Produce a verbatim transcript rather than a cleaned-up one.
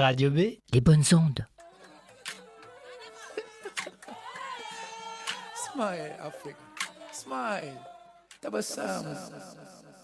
Radio B. Les bonnes ondes. Smile, Africa. Smile. Tabasamu.